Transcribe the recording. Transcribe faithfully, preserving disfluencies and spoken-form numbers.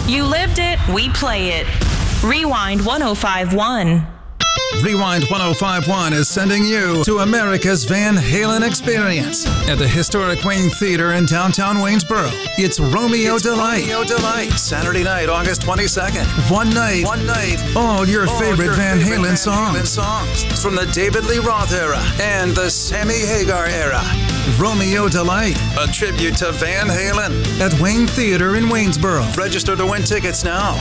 You lived it, we play it. Rewind one oh five one. Rewind one oh five one is sending you to America's Van Halen experience at the historic Wayne Theater in downtown Waynesboro. It's Romeo it's Delight. Romeo Delight. Saturday night, August twenty-second. One night. One night. All your all favorite your Van, favorite Halen, Van songs. Halen songs from the David Lee Roth era and the Sammy Hagar era. Romeo Delight, a tribute to Van Halen at Wayne Theater in Waynesboro. Register to win tickets now.